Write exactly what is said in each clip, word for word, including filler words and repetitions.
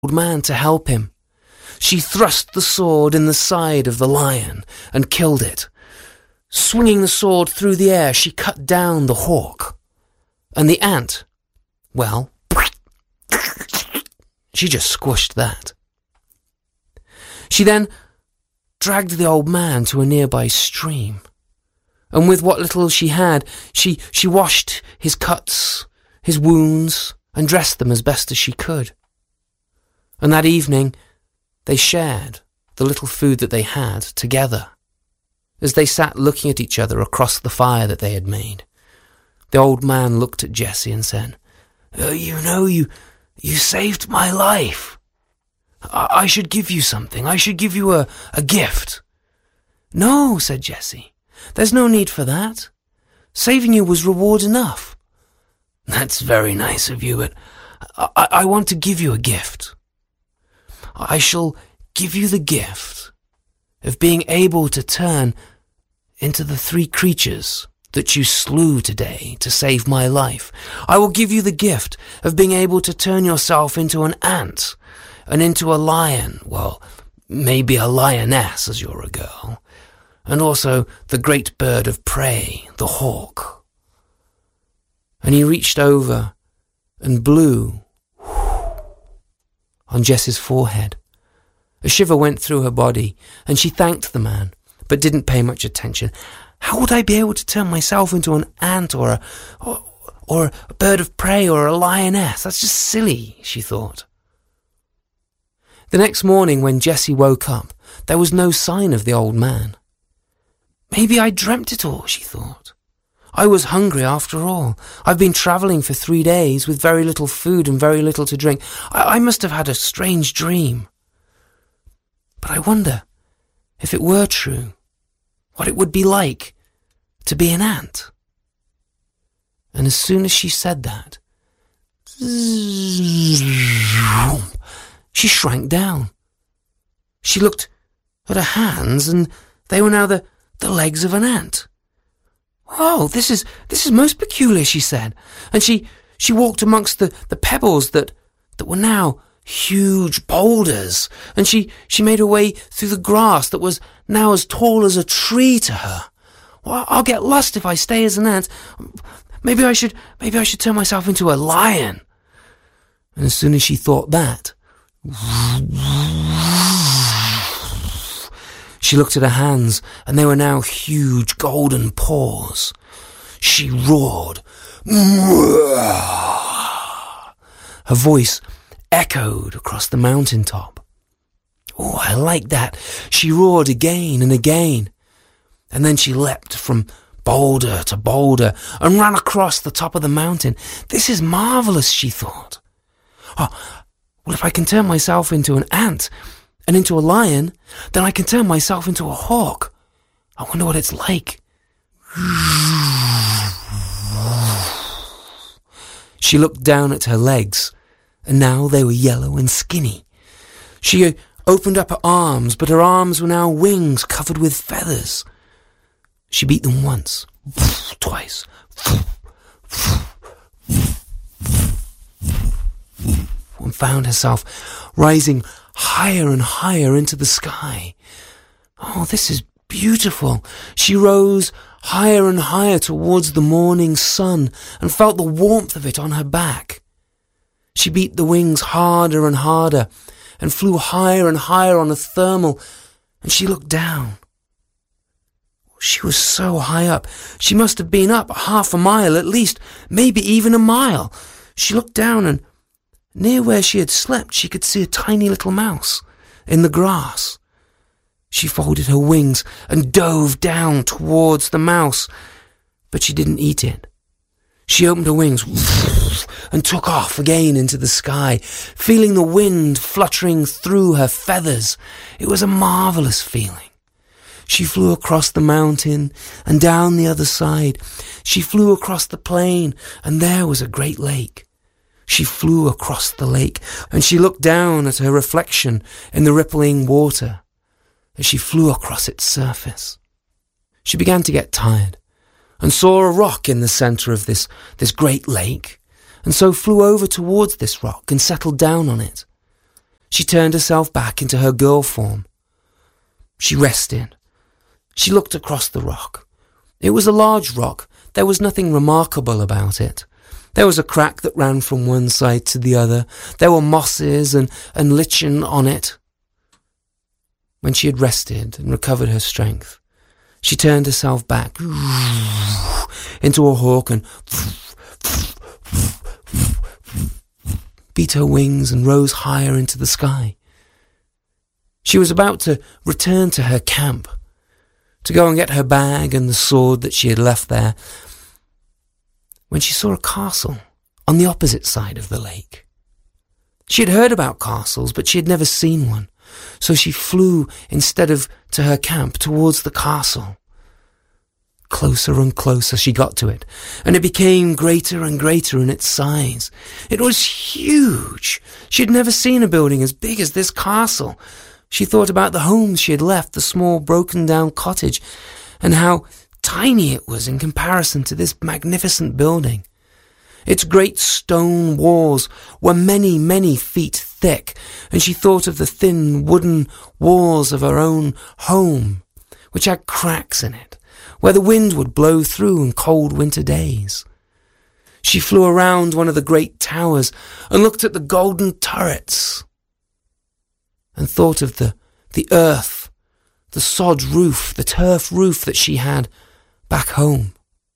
old man to help him. She thrust the sword in the side of the lion and killed it. Swinging the sword through the air, she cut down the hawk. And the ant, well, she just squished that. She then dragged the old man to a nearby stream, and with what little she had, she, she washed his cuts, his wounds, and dressed them as best as she could. And that evening, they shared the little food that they had together, as they sat looking at each other across the fire that they had made. The old man looked at Jessie and said, oh, you know, you, you saved my life. I, I should give you something. I should give you a, a gift. No, said Jessie. There's no need for that. Saving you was reward enough. That's very nice of you, but I, I want to give you a gift. I shall give you the gift of being able to turn into the three creatures that you slew today to save my life. I will give you the gift of being able to turn yourself into an ant and into a lion, well, maybe a lioness as you're a girl, and also the great bird of prey, the hawk. And he reached over and blew on Jess's forehead. A shiver went through her body, and she thanked the man, but didn't pay much attention. How would I be able to turn myself into an ant or a, or, or a bird of prey or a lioness? That's just silly, she thought. The next morning when Jessie woke up, there was no sign of the old man. Maybe I dreamt it all, she thought. I was hungry after all. I've been travelling for three days with very little food and very little to drink. I, I must have had a strange dream. But I wonder, if it were true, what it would be like to be an ant. And as soon as she said that, she shrank down. She looked at her hands, and they were now the, the legs of an ant. Oh, this is this is most peculiar, she said, and she, she walked amongst the, the pebbles that, that were now huge boulders, and she, she made her way through the grass that was now as tall as a tree to her. Well, I'll get lost if I stay as an ant. Maybe I should maybe I should turn myself into a lion. And as soon as she thought that, she looked at her hands, and they were now huge golden paws. She roared. Her voice echoed across the mountaintop. Oh, I like that. She roared again and again. And then she leapt from boulder to boulder and ran across the top of the mountain. This is marvellous, she thought. Oh, well, if I can turn myself into an ant and into a lion, then I can turn myself into a hawk. I wonder what it's like. She looked down at her legs, and now they were yellow and skinny. She opened up her arms, but her arms were now wings covered with feathers. She beat them once, twice, and found herself rising higher and higher into the sky. Oh, this is beautiful. She rose higher and higher towards the morning sun and felt the warmth of it on her back. She beat the wings harder and harder and flew higher and higher on a thermal, and she looked down. She was so high up. She must have been up half a mile at least, maybe even a mile. She looked down, and near where she had slept, she could see a tiny little mouse in the grass. She folded her wings and dove down towards the mouse, but she didn't eat it. She opened her wings and took off again into the sky, feeling the wind fluttering through her feathers. It was a marvellous feeling. She flew across the mountain and down the other side. She flew across the plain, and there was a great lake. She flew across the lake, and she looked down at her reflection in the rippling water as she flew across its surface. She began to get tired and saw a rock in the centre of this, this great lake, and so flew over towards this rock and settled down on it. she turned herself back into her girl form. She rested. She looked across the rock. It was a large rock. There was nothing remarkable about it. There was a crack that ran from one side to the other. There were mosses and, and lichen on it. When she had rested and recovered her strength, she turned herself back into a hawk and beat her wings and rose higher into the sky. She was about to return to her camp, to go and get her bag and the sword that she had left there, when she saw a castle on the opposite side of the lake. She had heard about castles, but she had never seen one, so she flew instead of to her camp towards the castle. Closer and closer she got to it, and it became greater and greater in its size. It was huge. She had never seen a building as big as this castle. She thought about the homes she had left, the small broken-down cottage, and how tiny it was in comparison to this magnificent building. Its great stone walls were many, many feet thick, and she thought of the thin wooden walls of her own home, which had cracks in it, where the wind would blow through in cold winter days. She flew around one of the great towers and looked at the golden turrets, and thought of the, the earth, the sod roof, the turf roof that she had back home.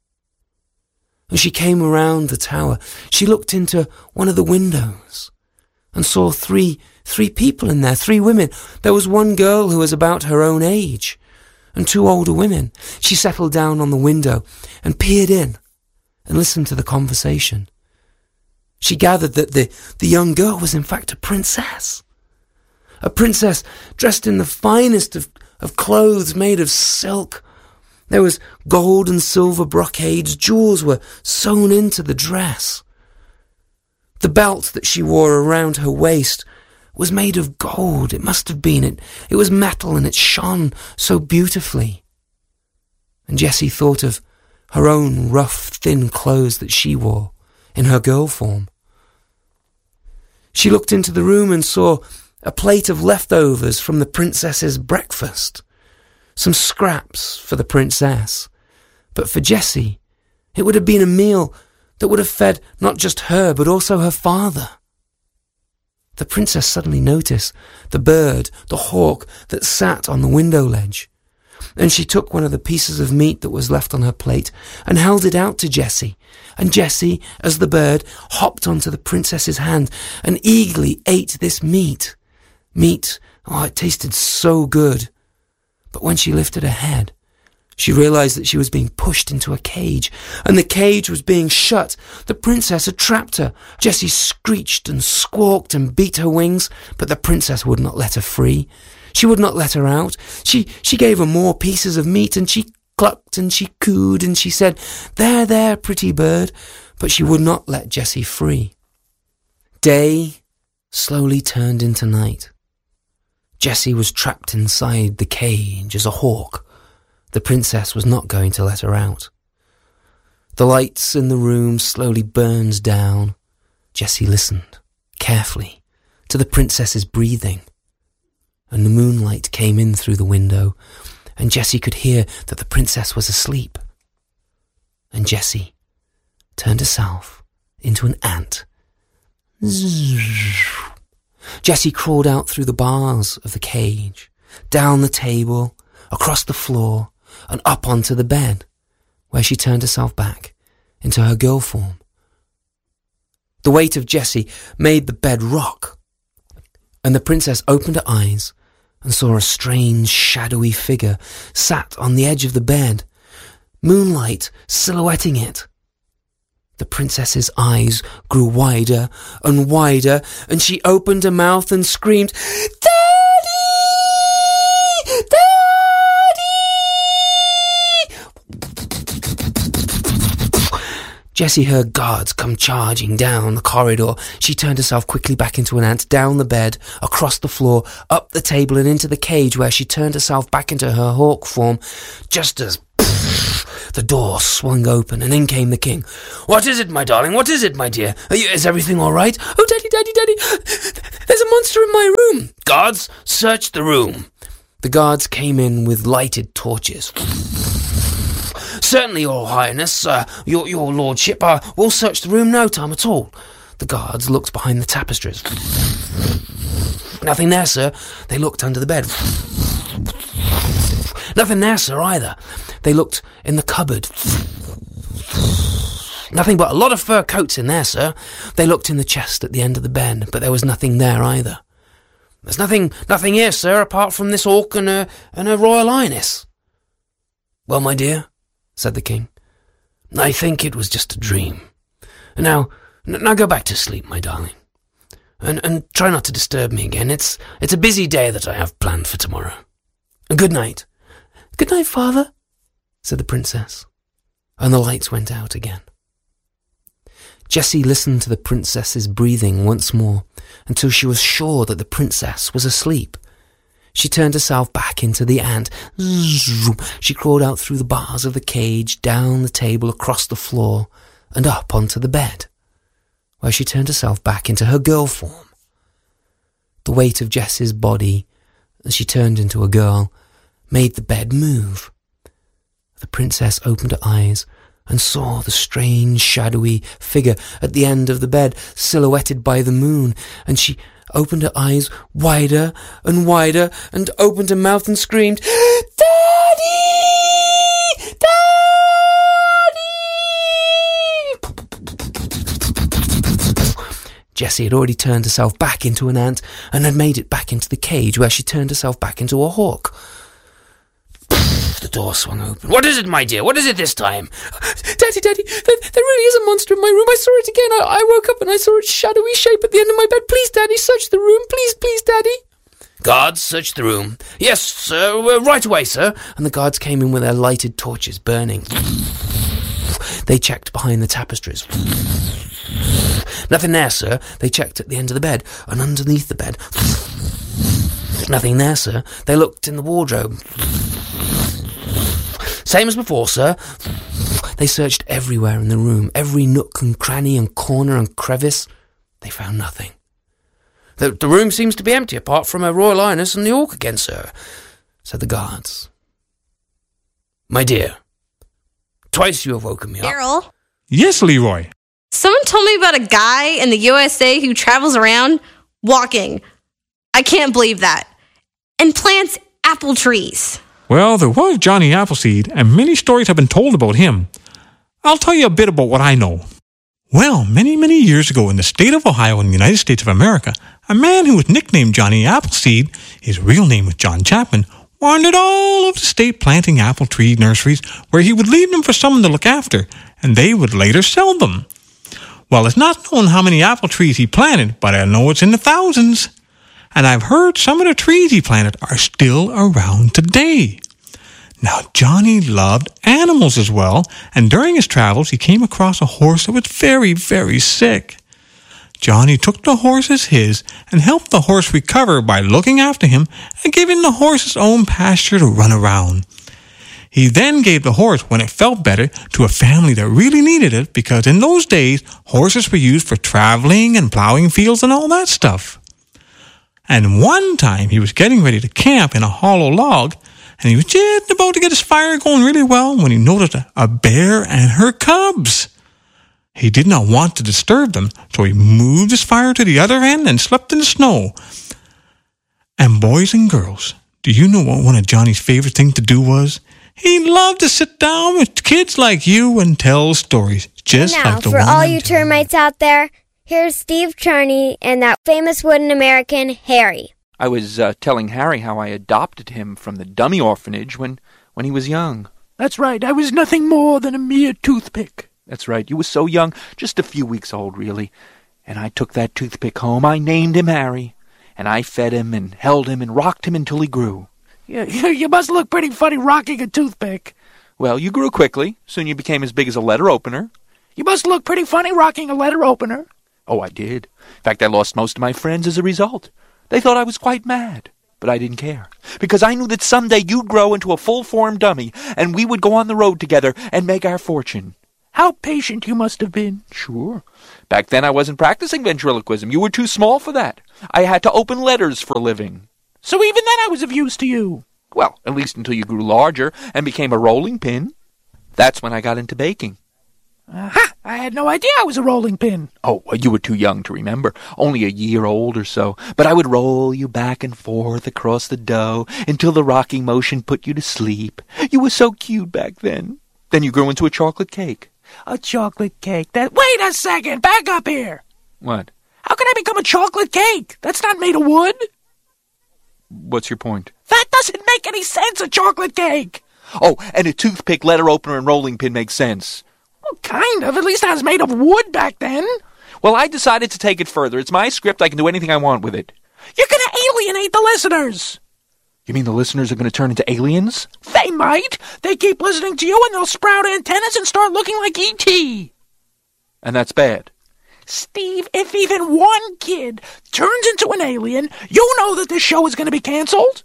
As she came around the tower, she looked into one of the windows and saw three, three people in there, three women. There was one girl who was about her own age and two older women. She settled down on the window and peered in and listened to the conversation. She gathered that the, the young girl was in fact a princess. A princess dressed in the finest of, of clothes made of silk. There was gold and silver brocades. Jewels were sewn into the dress. The belt that she wore around her waist was made of gold. It must have been. It, it was metal and it shone so beautifully. And Jessie thought of her own rough, thin clothes that she wore in her girl form. She looked into the room and saw a plate of leftovers from the princess's breakfast. Some scraps for the princess. But for Jessie, it would have been a meal that would have fed not just her, but also her father. The princess suddenly noticed the bird, the hawk, that sat on the window ledge. And she took one of the pieces of meat that was left on her plate and held it out to Jessie. And Jessie, as the bird, hopped onto the princess's hand and eagerly ate this meat. Meat, oh, it tasted so good. But when she lifted her head, she realized that she was being pushed into a cage, and the cage was being shut. The princess had trapped her. Jessie screeched and squawked and beat her wings, but the princess would not let her free. She would not let her out. She, she gave her more pieces of meat, and she clucked and she cooed, and she said, "There, there, pretty bird," but she would not let Jessie free. Day slowly turned into night. Jessie was trapped inside the cage as a hawk. The princess was not going to let her out. The lights in the room slowly burned down. Jessie listened, carefully, to the princess's breathing. And the moonlight came in through the window, and Jessie could hear that the princess was asleep. And Jessie turned herself into an ant. Zzz. Jessie crawled out through the bars of the cage, down the table, across the floor, and up onto the bed, where she turned herself back into her girl form. The weight of Jessie made the bed rock, and the princess opened her eyes and saw a strange, shadowy figure sat on the edge of the bed, moonlight silhouetting it. The princess's eyes grew wider and wider, and she opened her mouth and screamed, "Daddy! Daddy!" Jessie heard guards come charging down the corridor. She turned herself quickly back into an ant, down the bed, across the floor, up the table and into the cage, where she turned herself back into her hawk form, just as The door swung open, and in came the king. "What is it, my darling? What is it, my dear? Are you, is everything all right?" "Oh, Daddy, Daddy, Daddy, there's a monster in my room." "Guards, search the room." The guards came in with lighted torches. "Certainly, your highness, uh, your, your lordship, uh, we'll search the room no time at all." The guards looked behind the tapestries. "Nothing there, sir." They looked under the bed. "Nothing there, sir, either." They looked in the cupboard. "Nothing but a lot of fur coats in there, sir." They looked in the chest at the end of the bed, but there was nothing there either. "There's nothing, nothing here, sir, apart from this orc and a, and a royal highness." "Well, my dear," said the king, "I think it was just a dream. Now, now go back to sleep, my darling, and and try not to disturb me again. It's it's a busy day that I have planned for tomorrow. Good night." "Good night, father," said the princess, and the lights went out again. Jessie listened to the princess's breathing once more until she was sure that the princess was asleep. She turned herself back into the ant. She crawled out through the bars of the cage, down the table, across the floor, and up onto the bed, where she turned herself back into her girl form. The weight of Jessie's body, as she turned into a girl, made the bed move. The princess opened her eyes and saw the strange, shadowy figure at the end of the bed, silhouetted by the moon, and she opened her eyes wider and wider and opened her mouth and screamed, "Daddy! Daddy!" Jessie had already turned herself back into an ant and had made it back into the cage, where she turned herself back into a hawk. The door swung open. "What is it, my dear? What is it this time?" "Daddy, Daddy, there, there really is a monster in my room. I saw it again. I, I woke up and I saw its shadowy shape at the end of my bed. Please, Daddy, search the room. Please, please, Daddy." "Guards, search the room." "Yes, sir, right away, sir." And the guards came in with their lighted torches burning. They checked behind the tapestries. "Nothing there, sir." They checked at the end of the bed and underneath the bed. "Nothing there, sir." They looked in the wardrobe. "Same as before, sir." They searched everywhere in the room, every nook and cranny and corner and crevice. They found nothing. The, the room seems to be empty, apart from her royal highness and the orc again, sir," said the guards. "My dear, twice you have woken me up." Daryl? Yes, Leroy. Someone told me about a guy in the U S A who travels around walking. I can't believe that. And plants apple trees. Well, there was Johnny Appleseed, and many stories have been told about him. I'll tell you a bit about what I know. Well, many, many years ago in the state of Ohio in the United States of America, a man who was nicknamed Johnny Appleseed, his real name was John Chapman, wandered all over the state planting apple tree nurseries where he would leave them for someone to look after, and they would later sell them. Well, it's not known how many apple trees he planted, but I know it's in the thousands. And I've heard some of the trees he planted are still around today. Now, Johnny loved animals as well, and during his travels, he came across a horse that was very, very sick. Johnny took the horse as his and helped the horse recover by looking after him and giving the horse its own pasture to run around. He then gave the horse, when it felt better, to a family that really needed it, because in those days, horses were used for traveling and plowing fields and all that stuff. And one time he was getting ready to camp in a hollow log, and he was just about to get his fire going really well when he noticed a, a bear and her cubs. He did not want to disturb them, so he moved his fire to the other end and slept in the snow. And boys and girls, do you know what one of Johnny's favorite things to do was? He loved to sit down with kids like you and tell stories, just now, like the for one all I'm you telling. termites out there, here's Steve Charney and that famous wooden American, Harry. I was uh, telling Harry how I adopted him from the dummy orphanage when, when he was young. That's right, I was nothing more than a mere toothpick. That's right, you were so young, just a few weeks old, really. And I took that toothpick home, I named him Harry, and I fed him and held him and rocked him until he grew. You, you must look pretty funny rocking a toothpick. Well, you grew quickly. Soon you became as big as a letter opener. You must look pretty funny rocking a letter opener. Oh, I did. In fact, I lost most of my friends as a result. They thought I was quite mad. But I didn't care, because I knew that someday you'd grow into a full-formed dummy, and we would go on the road together and make our fortune. How patient you must have been. Sure. Back then I wasn't practicing ventriloquism. You were too small for that. I had to open letters for a living. So even then I was of use to you. Well, at least until you grew larger and became a rolling pin. That's when I got into baking. Aha! I had no idea I was a rolling pin. Oh, well, you were too young to remember. Only a year old or so. But I would roll you back and forth across the dough until the rocking motion put you to sleep. You were so cute back then. Then you grew into a chocolate cake. A chocolate cake? That? Wait a second! Back up here! What? How can I become a chocolate cake? That's not made of wood. What's your point? That doesn't make any sense, a chocolate cake! Oh, and a toothpick, letter opener, and rolling pin makes sense. Well, kind of. At least I was made of wood back then. Well, I decided to take it further. It's my script. I can do anything I want with it. You're going to alienate the listeners. You mean the listeners are going to turn into aliens? They might. They keep listening to you and they'll sprout antennas and start looking like E T And that's bad. Steve, if even one kid turns into an alien, you know that this show is going to be canceled.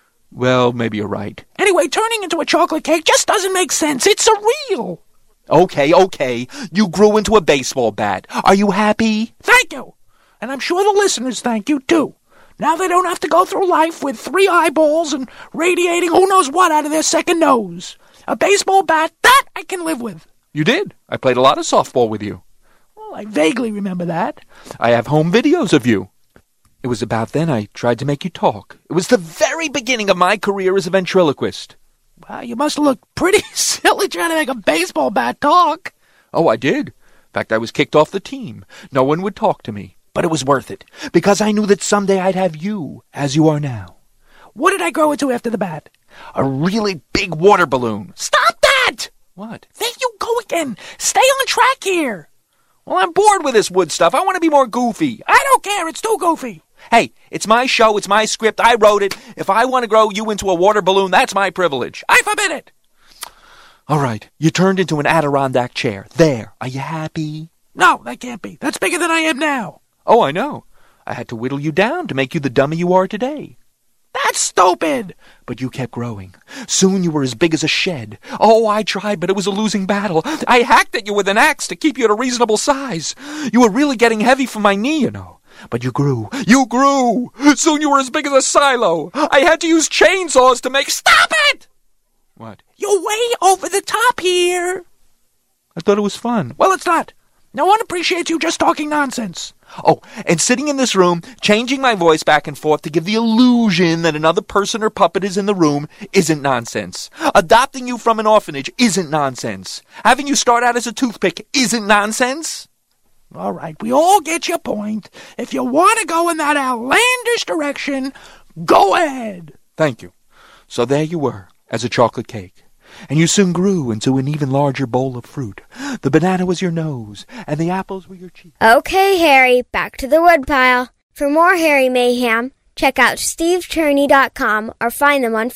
Well, maybe you're right. Anyway, turning into a chocolate cake just doesn't make sense. It's surreal. Okay, okay. You grew into a baseball bat. Are you happy? Thank you. And I'm sure the listeners thank you, too. Now they don't have to go through life with three eyeballs and radiating who knows what out of their second nose. A baseball bat, that I can live with. You did. I played a lot of softball with you. Well, I vaguely remember that. I have home videos of you. It was about then I tried to make you talk. It was the very beginning of my career as a ventriloquist. Wow, you must look pretty silly trying to make a baseball bat talk. Oh, I did. In fact, I was kicked off the team. No one would talk to me. But it was worth it, because I knew that someday I'd have you, as you are now. What did I grow into after the bat? A really big water balloon. Stop that! What? There you go again. Stay on track here. Well, I'm bored with this wood stuff. I want to be more goofy. I don't care. It's too goofy. Hey, it's my show. It's my script. I wrote it. If I want to grow you into a water balloon, that's my privilege. I forbid it. All right. You turned into an Adirondack chair. There. Are you happy? No, that can't be. That's bigger than I am now. Oh, I know. I had to whittle you down to make you the dummy you are today. That's stupid. But you kept growing. Soon you were as big as a shed. Oh, I tried, but it was a losing battle. I hacked at you with an axe to keep you at a reasonable size. You were really getting heavy for my knee, you know. But you grew. You grew. Soon you were as big as a silo. I had to use chainsaws to make... Stop it! What? You're way over the top here. I thought it was fun. Well, it's not. No one appreciates you just talking nonsense. Oh, and sitting in this room, changing my voice back and forth to give the illusion that another person or puppet is in the room isn't nonsense. Adopting you from an orphanage isn't nonsense. Having you start out as a toothpick isn't nonsense. All right, we all get your point. If you want to go in that outlandish direction, go ahead. Thank you. So there you were, as a chocolate cake. And you soon grew into an even larger bowl of fruit. The banana was your nose, and the apples were your cheeks. Okay, Harry, back to the woodpile. For more Harry Mayhem, check out steve cherney dot com or find them on